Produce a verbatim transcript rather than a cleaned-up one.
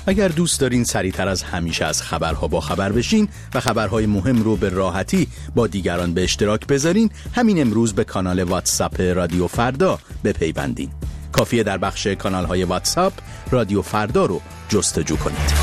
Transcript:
اگر دوست دارین سریعتر از همیشه از خبرها با خبر بشین و خبرهای مهم رو به راحتی با دیگران به اشتراک بذارین، همین امروز به کانال واتساپ رادیو فردا بپیوندین. کافیه در بخش کانال‌های واتساپ رادیو فردا رو جستجو کنید.